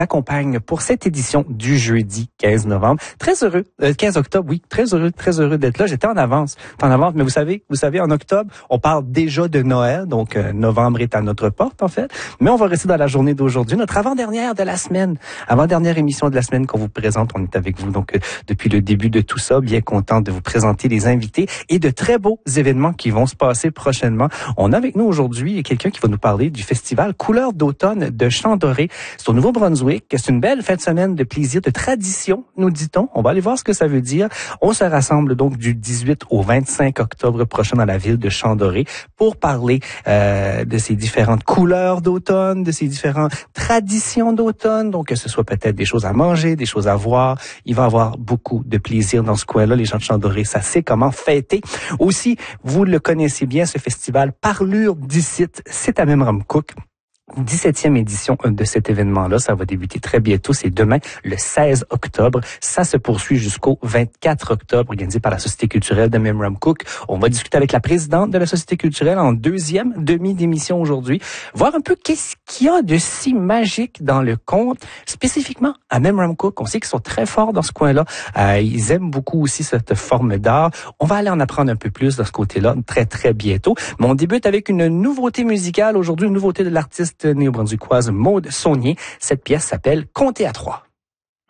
accompagne pour cette édition du jeudi 15 novembre. 15 octobre, oui, très heureux d'être là. J'étais en avance, mais vous savez, en octobre, on parle déjà de Noël, donc novembre est à notre porte en fait. Mais on va rester dans la journée d'aujourd'hui, notre avant-dernière de la semaine, avant-dernière émission de la semaine qu'on vous présente. On est avec vous donc depuis le début de tout ça, bien content de vous présenter les invités et de très beaux événements qui vont se passer prochainement. On a avec nous aujourd'hui quelqu'un qui va nous parler du festival Couleurs d'automne de Champ-Doré. C'est au Nouveau-Brunswick. C'est une belle fin de semaine de plaisir, de tradition, nous dit-on. On va aller voir ce que ça veut dire. On se rassemble donc du 18 au 25 octobre prochain dans la ville de Champ-Doré pour parler de ces différentes couleurs d'automne, de ces différentes traditions d'automne. Donc, que ce soit peut-être des choses à manger, des choses à voir. Il va y avoir beaucoup de plaisir dans ce coin-là. Les gens de Champ-Doré, ça sait comment fêter. Aussi, vous le connaissez bien, ce festival Parlure d'ici, c'est à Memramcook. 17e édition de cet événement-là. Ça va débuter très bientôt. C'est demain, le 16 octobre. Ça se poursuit jusqu'au 24 octobre, organisé par la Société culturelle de Memramcook. On va discuter avec la présidente de la Société culturelle en deuxième demi-d'émission aujourd'hui. Voir un peu qu'est-ce qu'il y a de si magique dans le conte, spécifiquement à Memramcook. On sait qu'ils sont très forts dans ce coin-là. Ils aiment beaucoup aussi cette forme d'art. On va aller en apprendre un peu plus de ce côté-là très bientôt. Mais on débute avec une nouveauté musicale aujourd'hui, une nouveauté de l'artiste néo-brunswickoise Maude Saunier. Cette pièce s'appelle Compter à trois.